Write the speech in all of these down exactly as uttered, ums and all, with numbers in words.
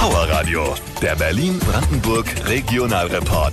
Power Radio, der Berlin-Brandenburg Regionalreport.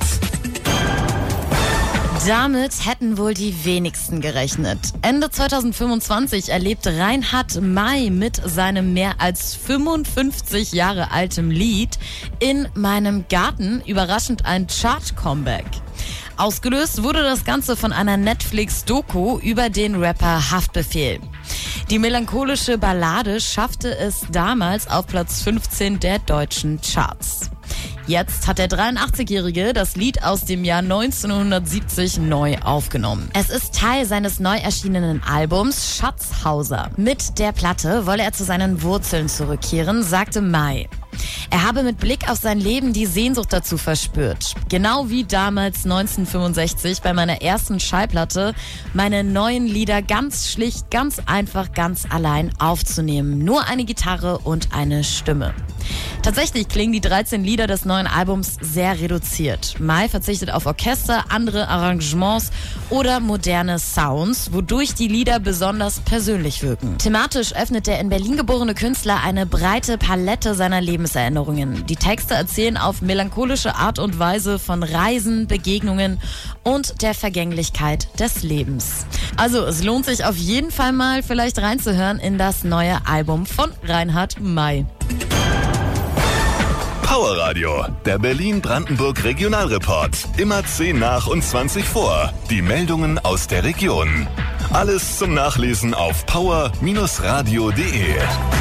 Damit hätten wohl die wenigsten gerechnet. Ende zweitausendfünfundzwanzig erlebt Reinhard May mit seinem mehr als fünfundfünfzig Jahre altem Lied "In meinem Garten" überraschend ein Chart-Comeback. Ausgelöst wurde das Ganze von einer Netflix-Doku über den Rapper Haftbefehl. Die melancholische Ballade schaffte es damals auf Platz fünfzehn der deutschen Charts. Jetzt hat der dreiundachtzigjährige das Lied aus dem Jahr neunzehnhundertsiebzig neu aufgenommen. Es ist Teil seines neu erschienenen Albums Schatzhauser. Mit der Platte wolle er zu seinen Wurzeln zurückkehren, sagte May. Er habe mit Blick auf sein Leben die Sehnsucht dazu verspürt. Genau wie damals neunzehnhundertfünfundsechzig bei meiner ersten Schallplatte, meine neuen Lieder ganz schlicht, ganz einfach, ganz allein aufzunehmen. Nur eine Gitarre und eine Stimme. Tatsächlich klingen die dreizehn Lieder des neuen Albums sehr reduziert. May verzichtet auf Orchester, andere Arrangements oder moderne Sounds, wodurch die Lieder besonders persönlich wirken. Thematisch öffnet der in Berlin geborene Künstler eine breite Palette seiner Lebenserinnerungen. Die Texte erzählen auf melancholische Art und Weise von Reisen, Begegnungen und der Vergänglichkeit des Lebens. Also es lohnt sich auf jeden Fall mal vielleicht reinzuhören in das neue Album von Reinhard May. Power Radio, der Berlin-Brandenburg Regionalreport. Immer zehn nach und zwanzig vor. Die Meldungen aus der Region. Alles zum Nachlesen auf power radio punkt de.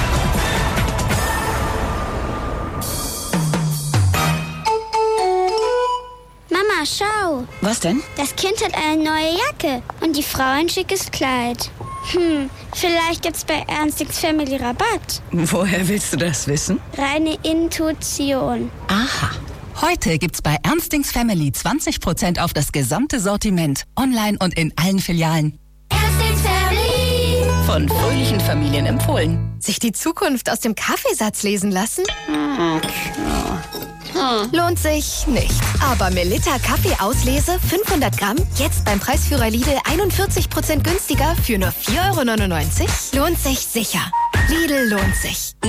Mama, schau. Was denn? Das Kind hat eine neue Jacke und die Frau ein schickes Kleid. Hm, vielleicht gibt's bei Ernstings Family Rabatt. Woher willst du das wissen? Reine Intuition. Aha. Heute gibt's bei Ernstings Family zwanzig Prozent auf das gesamte Sortiment. Online und in allen Filialen. Ernstings Family. Von fröhlichen Familien empfohlen. Sich die Zukunft aus dem Kaffeesatz lesen lassen? Hm. Lohnt sich nicht. Aber Melitta Kaffeeauslese fünfhundert Gramm, jetzt beim Preisführer Lidl einundvierzig Prozent günstiger für nur vier Euro neunundneunzig? Lohnt sich sicher. Lidl lohnt sich.